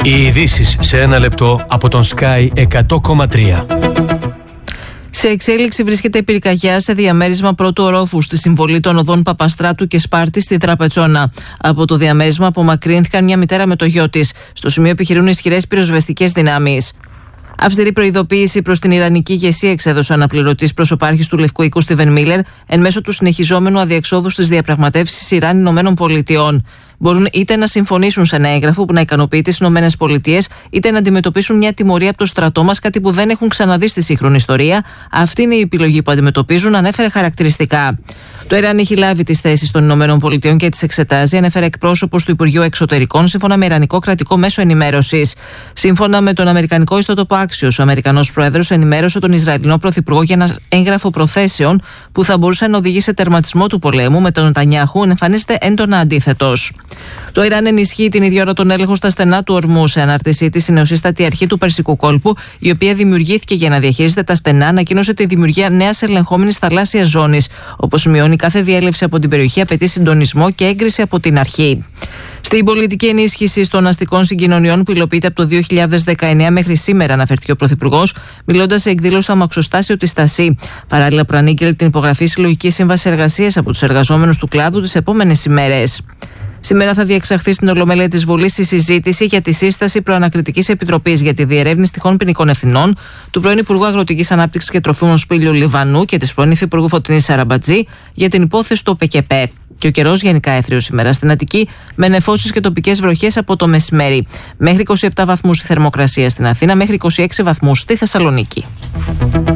Οι ειδήσεις σε ένα λεπτό από τον Sky 100,3. Σε εξέλιξη βρίσκεται η πυρκαγιά σε διαμέρισμα πρώτου ορόφου στη συμβολή των οδών Παπαστράτου και Σπάρτη στη Τραπετσόνα. Από το διαμέρισμα απομακρύνθηκαν μια μητέρα με το γιο της. Στο σημείο επιχειρούν ισχυρές πυροσβεστικές δυνάμεις. Αυστηρή προειδοποίηση προς την Ιρανική ηγεσία εξέδωσε ο αναπληρωτής προσωπάρχης του Λευκού Οίκου Στίβεν Μίλερ εν μέσω του συνεχιζόμενου αδιεξόδου στις διαπραγματεύσεις Ιράν-ΗΠΑ. Μπορούν είτε να συμφωνήσουν σε ένα έγγραφο που να ικανοποιεί τις ΗΠΑ, είτε να αντιμετωπίσουν μια τιμωρία από το στρατό μας, κάτι που δεν έχουν ξαναδεί στη σύγχρονη ιστορία. Αυτή είναι η επιλογή που αντιμετωπίζουν, ανέφερε χαρακτηριστικά. Το Ιράν έχει λάβει τις θέσεις των ΗΠΑ και τις εξετάζει, ανέφερε εκπρόσωπος του Υπουργείου Εξωτερικών, σύμφωνα με Ιρανικό κρατικό μέσο ενημέρωσης. Σύμφωνα με τον Αμερικανικό ιστότοπο Axios, ο Αμερικανός Πρόεδρος ενημέρωσε τον Ισραηλινό Πρωθυπουργό για ένα έγγραφο προθέσεων που θα μπορούσε να οδηγήσει σε τερματισμό του πολέμου, με τον Νετανιάχου εμφανίζεται έντονα αντίθετος. Το Ιράν ενισχύει την ίδια ώρα τον έλεγχο στα στενά του ορμού, σε ανάρτησή της η νεοσύστατη αρχή του Περσικού κόλπου, η οποία δημιουργήθηκε για να διαχειρίζεται τα στενά, ανακοίνωσε τη δημιουργία νέας ελεγχόμενης θαλάσσιας ζώνης. Όπως σημειώνει, κάθε διέλευση από την περιοχή απαιτεί συντονισμό και έγκριση από την αρχή. Στην πολιτική ενίσχυση των αστικών συγκοινωνιών που υλοποιείται από το 2019 μέχρι σήμερα, αναφέρθηκε ο Πρωθυπουργός, μιλώντας σε εκδήλωση στο αμαξοστάσιο της Στασί. Παράλληλα, προανήγγειλε την υπογραφή συλλογικής σύμβασης εργασίας από τους εργαζόμενους του κλάδου τις επόμενες ημέρες. Σήμερα θα διεξαχθεί στην Ολομέλεια της Βουλής η συζήτηση για τη σύσταση προανακριτικής επιτροπής για τη διερεύνηση τυχόν ποινικών ευθυνών του πρώην Υπουργού Αγροτικής Ανάπτυξης και Τροφίμων Σπύλιου Λιβανού και της πρώην Υφυπουργού Φωτεινής Σαραμπατζή για την υπόθεση του ΟΠΕΚΕΠΕ. Και ο καιρός γενικά έθριος σήμερα στην Αττική, με νεφώσεις και τοπικές βροχές από το μεσημέρι. Μέχρι 27 βαθμούς η θερμοκρασία στην Αθήνα, μέχρι 26 βαθμούς στη Θεσσαλονίκη.